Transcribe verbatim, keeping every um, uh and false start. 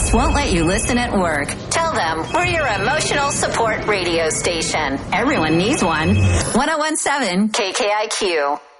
boss won't let you listen at work. Tell them we're your emotional support radio station. Everyone needs one. one oh one seven K K I Q.